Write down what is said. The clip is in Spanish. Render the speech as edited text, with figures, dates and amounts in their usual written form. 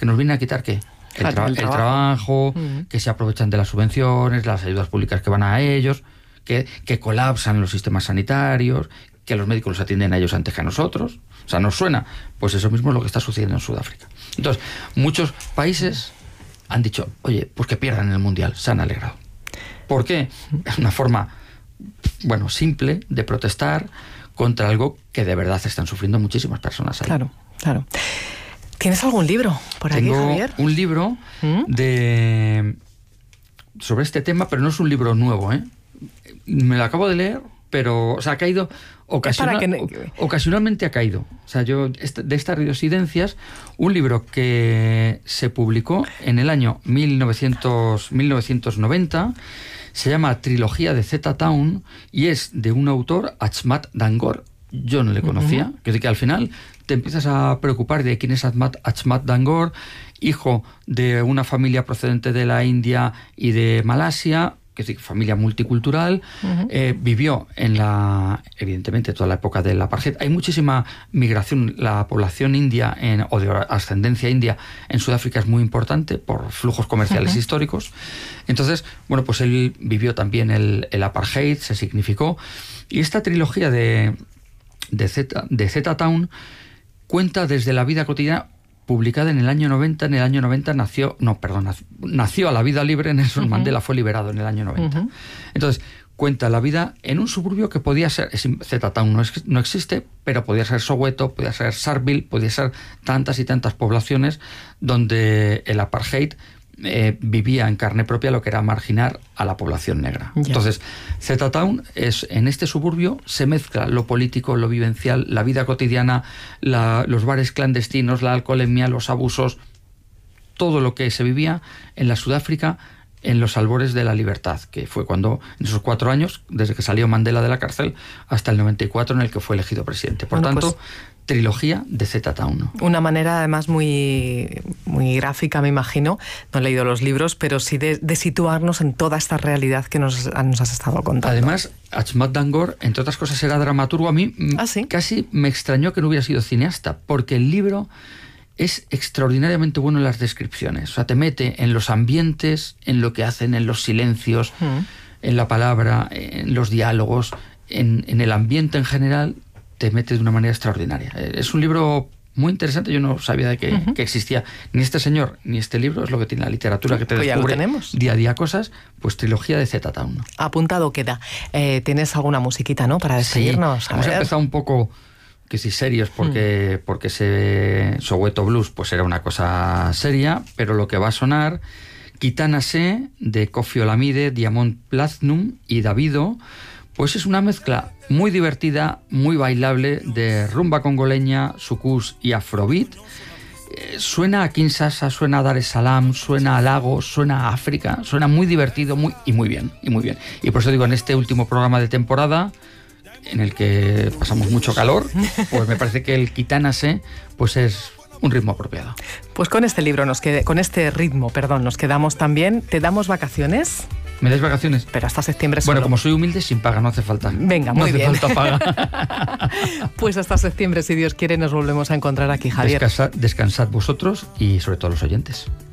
que nos vienen a quitar ¿qué? El trabajo, que se aprovechan de las subvenciones, las ayudas públicas que van a ellos, que colapsan los sistemas sanitarios, que los médicos los atienden a ellos antes que a nosotros. O sea, ¿nos suena? Pues eso mismo es lo que está sucediendo en Sudáfrica. Entonces, muchos países han dicho, oye, pues que pierdan el Mundial, se han alegrado. ¿Por qué? Es una forma, bueno, simple de protestar contra algo que de verdad están sufriendo muchísimas personas ahí. Claro, claro. ¿Tienes algún libro por aquí, Javier? Tengo un libro sobre este tema, pero no es un libro nuevo, ¿eh? Me lo acabo de leer, pero, o sea, ha caído ocasionalmente ha caído. O sea, yo, de estas residencias, un libro que se publicó en el año 1990, se llama Trilogía de Zeta Town, y es de un autor, Achmat Dangor. Yo no le conocía, que al final te empiezas a preocupar de quién es Achmat Dangor, hijo de una familia procedente de la India y de Malasia, que es decir, familia multicultural, vivió evidentemente, toda la época del apartheid. Hay muchísima migración. La población india o de ascendencia india en Sudáfrica es muy importante por flujos comerciales históricos. Entonces, bueno, pues él vivió también el apartheid, se significó. Y esta trilogía de Zeta Town cuenta desde la vida cotidiana, publicada en el año 90. En el año 90 nació a la vida libre. Nelson Mandela fue liberado en el año 90. Entonces, cuenta la vida en un suburbio que podía ser, Zeta Town no existe, pero podía ser Soweto, podía ser Sharpeville, podía ser tantas y tantas poblaciones donde el apartheid vivía en carne propia lo que era marginar a la población negra. Yeah. Entonces, Zeta Town en este suburbio se mezcla lo político, lo vivencial, la vida cotidiana, los bares clandestinos, la alcoholemia, los abusos, todo lo que se vivía en la Sudáfrica en los albores de la libertad, que fue cuando, en esos 4 años, desde que salió Mandela de la cárcel hasta el 94, en el que fue elegido presidente. Por tanto, trilogía de Zeta Town. Una manera además muy, muy gráfica, me imagino, no he leído los libros, pero sí de situarnos en toda esta realidad que nos has estado contando. Además, Achmat Dangor, entre otras cosas, era dramaturgo. A mí casi me extrañó que no hubiera sido cineasta, porque el libro es extraordinariamente bueno en las descripciones. O sea, te mete en los ambientes, en lo que hacen, en los silencios, en la palabra, en los diálogos, en el ambiente en general. Te mete de una manera extraordinaria. Es un libro muy interesante. Yo no sabía que existía ni este señor ni este libro. Es lo que tiene la literatura, que te descubre día a día cosas. Pues trilogía de Zeta Town. Apuntado queda. Tienes alguna musiquita, ¿no?, para despedirnos. Sí, hemos empezado un poco, que sí, serios, porque ese Soweto Blues pues era una cosa seria, pero lo que va a sonar, Kitana Se, de Koffi Olomide, Diamond Platnumz y Davido, pues es una mezcla muy divertida, muy bailable, de rumba congoleña, soukous y afrobeat. Suena a Kinshasa, suena a Dar es Salaam, suena a Lagos, suena a África, suena muy divertido muy bien. Y por eso digo, en este último programa de temporada, en el que pasamos mucho calor, pues me parece que el Kitana Se pues es un ritmo apropiado. Pues con este ritmo, nos quedamos también. ¿Te damos vacaciones? ¿Me das vacaciones? Pero hasta septiembre solo. Bueno, como soy humilde, sin paga, no hace falta. Venga, muy bien. No hace falta paga. Pues hasta septiembre, si Dios quiere, nos volvemos a encontrar aquí, Javier. Descansad vosotros y sobre todo los oyentes.